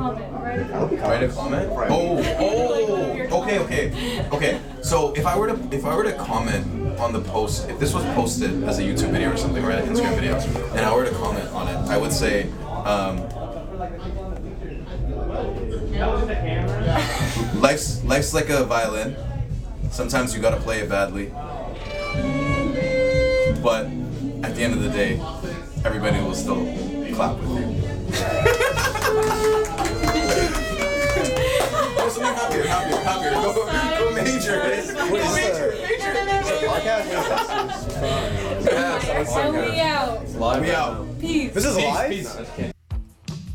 comment. Write a I hope you comment. Write a comment. Right. Okay. So if I were to comment on the post, if this was posted as a YouTube video or something, right, an Instagram video, and I were to comment on it, I would say, life's like a violin. Sometimes you gotta play it badly, but at the end of the day, everybody will still clap with you. Oh, something happier. Go major. Go major. Podcast. And we out. We out. Peace. This is live? Peace.